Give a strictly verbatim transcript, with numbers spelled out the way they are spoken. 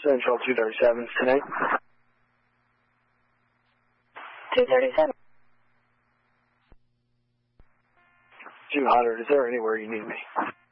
Central two thirty-seven today. two thirty-seven. two hundred, is there anywhere you need me?